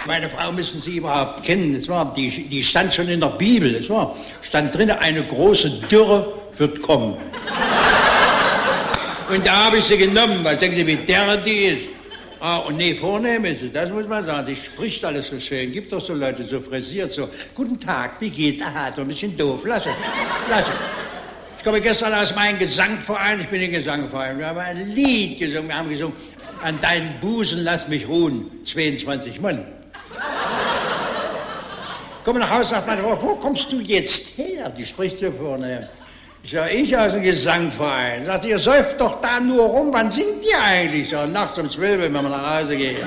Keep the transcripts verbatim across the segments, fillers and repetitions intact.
Meine Frau müssen Sie überhaupt kennen. Das war, die, die stand schon in der Bibel. Das war, stand drin, eine große Dürre wird kommen. Und da habe ich sie genommen. Was denken Sie, wie derre die ist? Ah, und nee, vornehm ist sie, das muss man sagen. Die spricht alles so schön. Gibt doch so Leute, so frisiert, so. Guten Tag, wie geht's? Aha, so ein bisschen doof. Lass es, lass es. Ich komme gestern aus meinem Gesangverein. Ich bin im Gesangverein. Wir haben ein Lied gesungen. Wir haben gesungen, an deinen Busen lass mich ruhen. zweiundzwanzig Mann. Komme nach Hause, sagt meine Frau, wo kommst du jetzt her? Die spricht so vorne. Ich sage, ich aus dem Gesangverein. Sagt sie, ihr säuft doch da nur rum, wann singt ihr eigentlich? So, nachts um zwölf, wenn wir nach Hause gehen.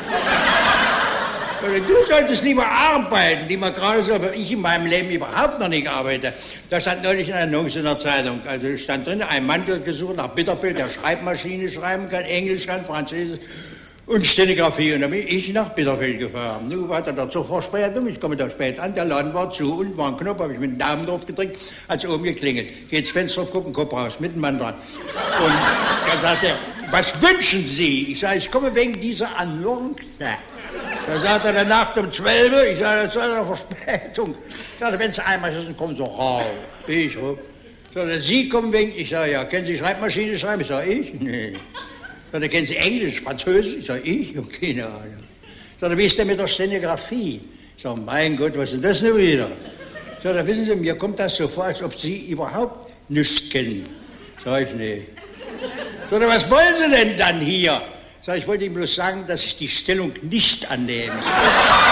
Du solltest lieber arbeiten, die man gerade so, aber ich in meinem Leben überhaupt noch nicht arbeite. Da stand neulich eine Annonce in der Zeitung. Also stand drin, ein Mann wird gesucht nach Bitterfeld, der Schreibmaschine schreiben kann, Englisch kann, Französisch und Stenografie. Und dann bin ich nach Bitterfeld gefahren. Nun war da zur Verspätung, ich komme da spät an, der Laden war zu, unten war ein Knopf, habe ich mit dem Daumen drauf gedrückt, hat es oben geklingelt. Geht's Fenster auf, gucken, Kopf raus, mit dem Mann dran. Und dann sagt er, was wünschen Sie? Ich sage, ich komme wegen dieser Annonce. Da sagt er, der Nacht um zwölf, ich sage, das ist eine Verspätung. Ich sage, wenn Sie einmal sind, kommen Sie raus. Ich hoch. Sagt er, Sie kommen wegen, ich sage, ja, kennen Sie Schreibmaschine schreiben? Ich sage, ich? Nee. Sagt er, kennen Sie Englisch, Französisch? Ich sage, ich? Ich habe keine Ahnung. Sagt er, wie ist denn mit der Stenografie? Ich sage, mein Gott, was ist das denn wieder? Sagt er, wissen Sie, mir kommt das so vor, als ob Sie überhaupt nichts kennen. Sag ich, nee. Sagt er, was wollen Sie denn dann hier? Sag ich, wollte ihm bloß sagen, dass ich die Stellung nicht annehme.